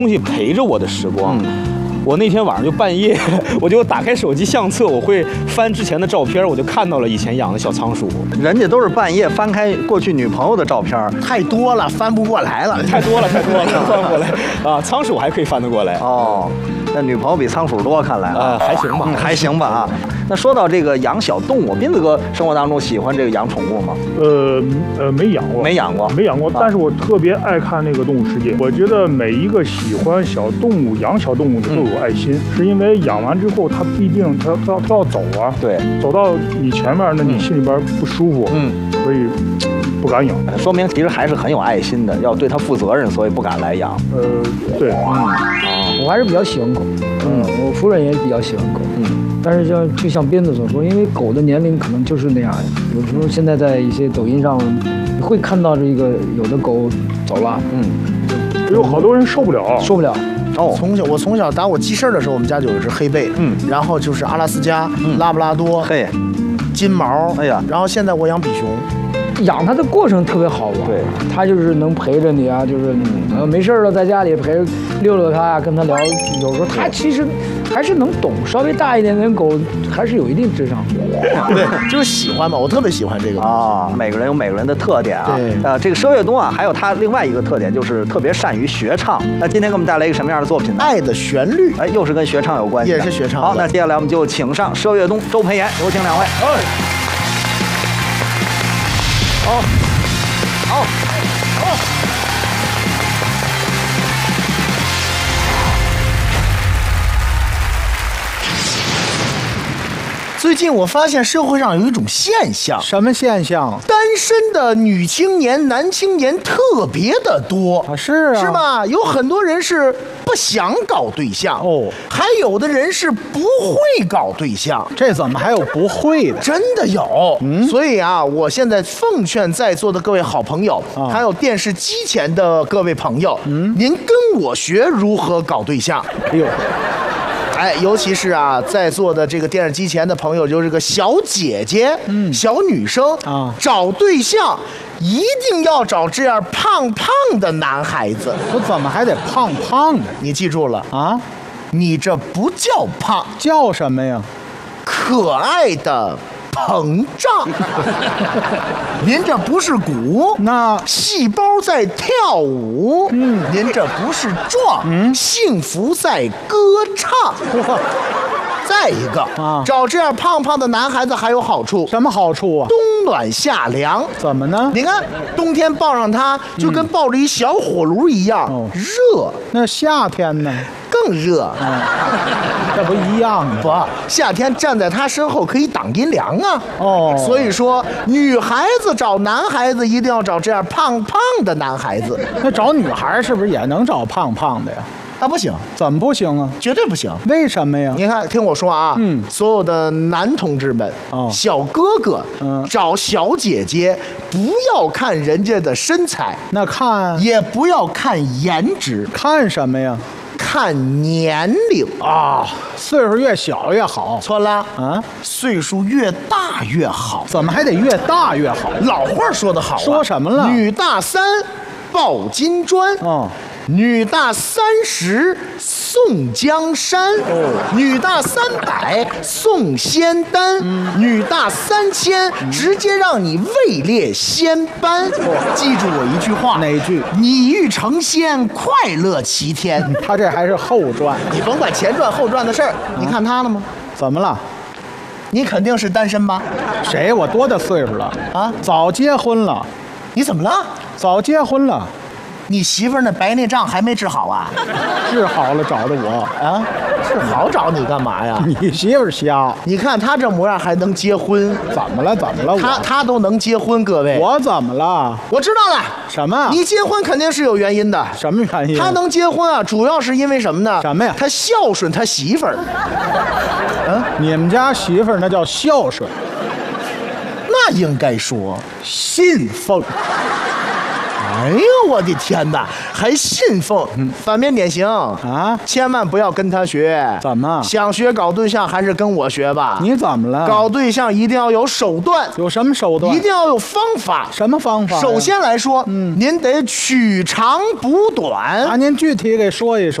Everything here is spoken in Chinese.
东西陪着我的时光。我那天晚上就半夜，我就打开手机相册，我会翻之前的照片，我就看到了以前养的小仓鼠。 人家都是半夜翻开过去女朋友的照片， 太多了，翻不过来了， 太多了，翻不过来啊！仓鼠还可以翻得过来哦。那女朋友比仓鼠多，看来啊， 还行吧， 还行吧啊。那说到这个养小动物，斌子哥生活当中喜欢这个养宠物吗？ 没养过，没养过。但是我特别爱看那个《动物世界》，我觉得每一个喜欢小动物、养小动物的都有爱心，是因为养完之后，它必定它要走啊， 对， 走到你前面，那你心里边不舒服，所以不敢养。 说明其实还是很有爱心的，要对它负责任，所以不敢来养。 对， 我还是比较喜欢狗，我夫人也比较喜欢狗，但是就像斌子所说，因为狗的年龄可能就是那样，有时候现在在一些抖音上，你会看到这个有的狗走了， 有好多人受不了。 哦，我从小打我记事儿的时候，我们家就有一只黑背，然后就是阿拉斯加、拉布拉多， 嘿， 金毛， 哎呀， 然后现在我养比熊。 养它的过程特别好玩， 对， 它就是能陪着你啊，就是没事了在家里陪遛遛它呀，跟它聊，有时候它其实还是能懂，稍微大一点点狗还是有一定智商。 对，就是喜欢嘛，我特别喜欢这个啊。每个人有每个人的特点啊。 对， 这个佘岳东啊，还有他另外一个特点就是特别善于学唱。那今天给我们带来一个什么样的作品呢？ 爱的旋律， 哎，又是跟学唱有关系， 也是学唱。 好，那接下来我们就请上佘岳东、周培炎，有请两位。好。 最近我发现社会上有一种现象， 什么现象？ 单身的女青年、男青年特别的多啊，是吧？有很多人是不想搞对象哦， 还有的人是不会搞对象。 这怎么还有不会的？ 真的有。所以啊，我现在奉劝在座的各位好朋友，还有电视机前的各位朋友，您跟我学如何搞对象。 哎呦。 哎，尤其是啊，在座的这个电视机前的朋友，就是个小姐姐、小女生啊，找对象一定要找这样胖胖的男孩子。 我怎么还得胖胖的？ 你记住了啊，你这不叫胖， 叫什么呀？ 可爱的膨胀。您这不是鼓， 那细胞在跳舞。您这不是壮，幸福在歌唱。再一个啊，找这样胖胖的男孩子还有好处。 什么好处啊？ 冬暖夏凉。 怎么呢？ 你看，冬天抱上他，就跟抱着一小火炉一样，热。 那夏天呢？ 更热。 这不一样吗？ 不，夏天站在他身后可以挡阴凉啊。 哦， 所以说，女孩子找男孩子一定要找这样胖胖的男孩子。 那找女孩是不是也能找胖胖的呀？ 那不行。 怎么不行啊？ 绝对不行。 为什么呀？ 你看，听我说啊，所有的男同志们，小哥哥，找小姐姐，不要看人家的身材， 那看也不要看颜值， 看什么呀？ 看年龄啊，岁数越小越好。 错了啊，岁数越大越好。 怎么还得越大越好？ 老话说得好啊， 说什么了？ 女大三抱金砖。女大30送江山，女大300送仙丹，女大3000直接让你位列仙班。记住我一句话， 哪一句？ 你欲成仙，快乐齐天。 他这还是后传， 你甭管前传后传的事儿。你看他了吗？ 怎么了？ 你肯定是单身吧？ 谁？我多大岁数了啊？ 早结婚了。 你怎么了？ 早结婚了。 你媳妇儿那白内障还没治好啊？ 治好了找的我啊？治好找你干嘛呀？ 你媳妇儿瞎？ 你看她这模样还能结婚？ 怎么了？怎么了？ 她都能结婚，各位。 我怎么了？ 我知道了。 什么？ 你结婚肯定是有原因的。 什么原因？ 她能结婚啊，主要是因为什么呢？ 什么呀？ 她孝顺她媳妇儿。 你们家媳妇儿那叫孝顺？ 那应该说信奉。 哎呦，我的天哪，还信奉反面典型啊！千万不要跟他学。 怎么？ 想学搞对象还是跟我学吧？ 你怎么了？ 搞对象一定要有手段。 有什么手段？ 一定要有方法。 什么方法？ 首先来说，您得取长补短。 您具体给说一说。